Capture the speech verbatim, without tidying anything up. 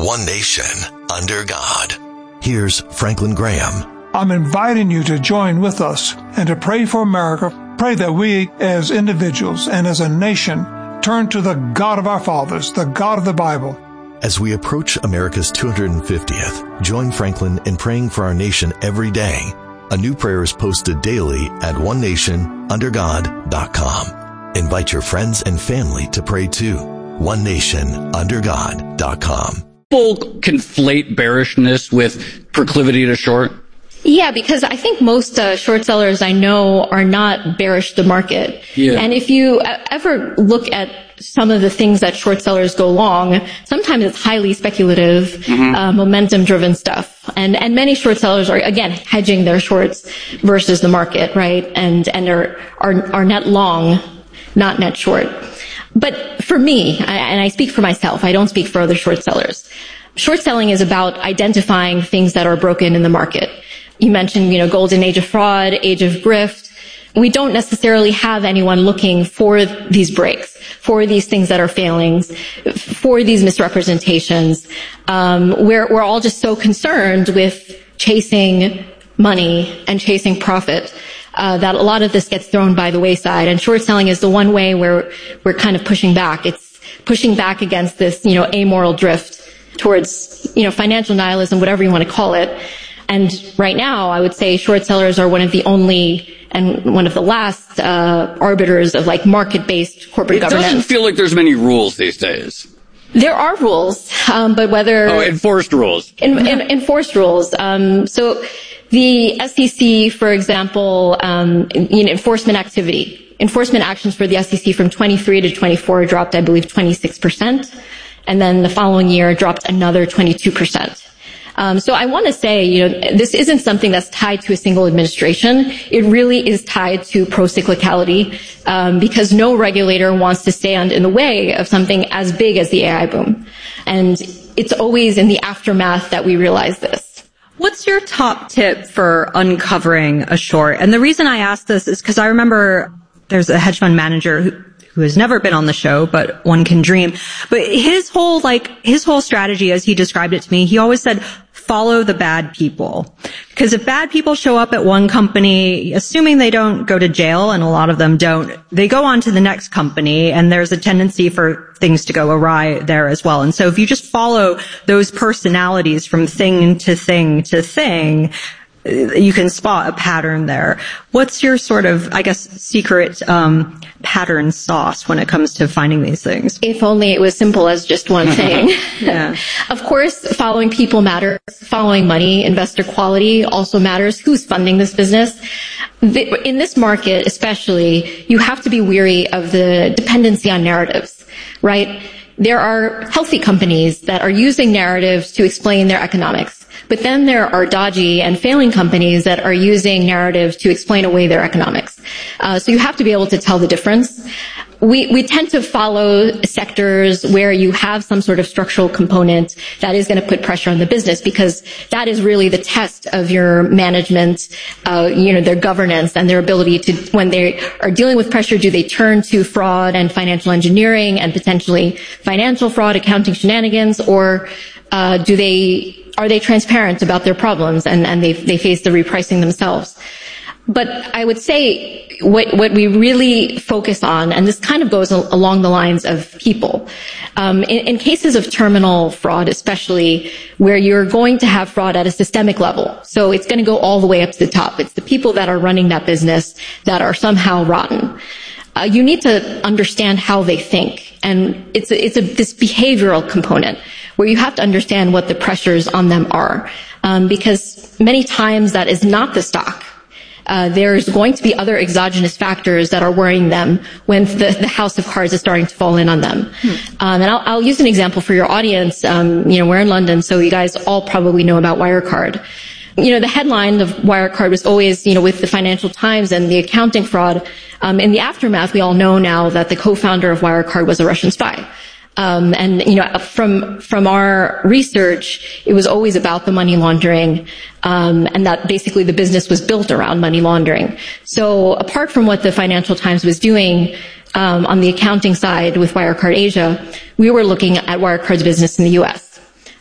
one nation, under God. Here's Franklin Graham. I'm inviting you to join with us and to pray for America. Pray that we as individuals and as a nation turn to the God of our fathers, the God of the Bible. As we approach America's two hundred fiftieth, join Franklin in praying for our nation every day. A new prayer is posted daily at one nation under god dot com. Invite your friends and family to pray too. one nation under god dot com. People conflate bearishness with proclivity to short. Yeah, because I think most uh, short sellers I know are not bearish the market. Yeah. And if you ever look at some of the things that short sellers go long, sometimes it's highly speculative, mm-hmm. uh, momentum-driven stuff. And and many short sellers are, again, hedging their shorts versus the market, right? And and are are, are net long, not net short. But for me, I, and I speak for myself, I don't speak for other short sellers. Short selling is about identifying things that are broken in the market. You mentioned, you know, golden age of fraud, age of grift. We don't necessarily have anyone looking for these breaks, for these things that are failings, for these misrepresentations. Um, we're, we're all just so concerned with chasing money and chasing profit, uh, that a lot of this gets thrown by the wayside. And short selling is the one way where we're kind of pushing back. It's pushing back against this, you know, amoral drift towards, you know, financial nihilism, whatever you want to call it. And right now, I would say short sellers are one of the only and one of the last uh, arbiters of like market-based corporate it governance. It doesn't feel like there's many rules these days. There are rules, um, but whether oh, enforced rules, in, in, enforced rules. Um, so the S E C, for example, um, you know, enforcement activity, enforcement actions for the S E C from twenty-three to twenty-four dropped, I believe, twenty-six percent, and then the following year dropped another twenty-two percent. Um, so I want to say, you know, this isn't something that's tied to a single administration. It really is tied to pro-cyclicality, um, because no regulator wants to stand in the way of something as big as the A I boom. And it's always in the aftermath that we realize this. What's your top tip for uncovering a short? And the reason I ask this is because I remember there's a hedge fund manager who who has never been on the show, but one can dream. But his whole, like, his whole strategy, as he described it to me, he always said, follow the bad people. Because if bad people show up at one company, assuming they don't go to jail, and a lot of them don't, they go on to the next company, and there's a tendency for things to go awry there as well. And so if you just follow those personalities from thing to thing to thing, you can spot a pattern there. What's your sort of, I guess, secret um pattern sauce when it comes to finding these things? If only it was simple as just one thing. Yeah. Of course, following people matters. Following money, investor quality also matters. Who's funding this business? In this market, especially, you have to be weary of the dependency on narratives, right? There are healthy companies that are using narratives to explain their economics. But then there are dodgy and failing companies that are using narratives to explain away their economics. Uh, so you have to be able to tell the difference. We, we tend to follow sectors where you have some sort of structural component that is going to put pressure on the business, because that is really the test of your management, uh, you know, their governance and their ability to, when they are dealing with pressure, do they turn to fraud and financial engineering and potentially financial fraud, accounting shenanigans, or uh, do they, are they transparent about their problems and, and they, they face the repricing themselves? But I would say what, what we really focus on, and this kind of goes along the lines of people, um, in, in cases of terminal fraud, especially where you're going to have fraud at a systemic level. So it's going to go all the way up to the top. It's the people that are running that business that are somehow rotten. Uh, you need to understand how they think. And it's a, it's a, this behavioral component where you have to understand what the pressures on them are. Um, because many times that is not the stock. Uh, there's going to be other exogenous factors that are worrying them when the, the house of cards is starting to fall in on them. Hmm. Um, and I'll, I'll use an example for your audience. Um, you know, we're in London, so you guys all probably know about Wirecard. You know, the headline of Wirecard was always, you know, with the Financial Times and the accounting fraud. Um, in the aftermath, we all know now that the co-founder of Wirecard was a Russian spy. Um, and, you know, from, from our research, it was always about the money laundering, um, and that basically the business was built around money laundering. So apart from what the Financial Times was doing, um, on the accounting side with Wirecard Asia, we were looking at Wirecard's business in the U S.